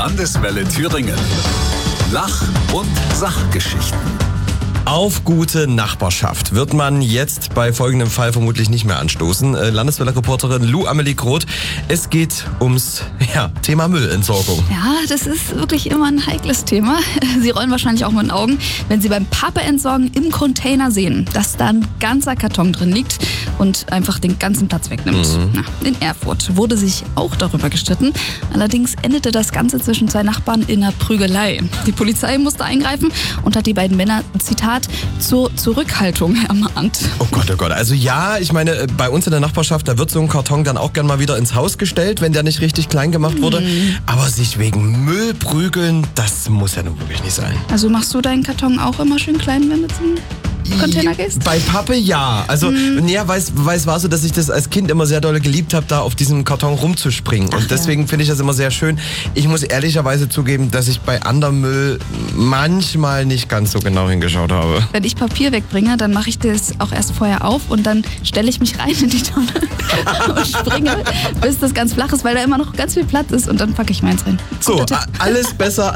Landeswelle Thüringen. Lach- und Sachgeschichten. Auf gute Nachbarschaft wird man jetzt bei folgendem Fall vermutlich nicht mehr anstoßen. Landeswelle-Reporterin Lou Amelie Groth. Es geht ums Thema Müllentsorgung. Ja, das ist wirklich immer ein heikles Thema. Sie rollen wahrscheinlich auch mit den Augen, wenn Sie beim Pappe-Entsorgen im Container sehen, dass da ein ganzer Karton drin liegt und einfach den ganzen Platz wegnimmt. In Erfurt wurde sich auch darüber gestritten. Allerdings endete das Ganze zwischen zwei Nachbarn in einer Prügelei. Die Polizei musste eingreifen und hat die beiden Männer, Zitat, zur Zurückhaltung ermahnt. Oh Gott. Also ja, ich meine, bei uns in der Nachbarschaft, da wird so ein Karton dann auch gern mal wieder ins Haus gestellt, wenn der nicht richtig klein gemacht wurde. Aber sich wegen Müll prügeln, das muss ja nun wirklich nicht sein. Also machst du deinen Karton auch immer schön klein, wenn du zum Container gehst? Bei Pappe ja. Also, weiß war so, dass ich das als Kind immer sehr doll geliebt habe, da auf diesem Karton rumzuspringen. Und deswegen finde ich das immer sehr schön. Ich muss ehrlicherweise zugeben, dass ich bei anderem Müll manchmal nicht ganz so genau hingeschaut habe. Wenn ich Papier wegbringe, dann mache ich das auch erst vorher auf und dann stelle ich mich rein in die Tonne und springe, bis das ganz flach ist, weil da immer noch ganz viel Platz ist und dann packe ich meins rein. So, alles besser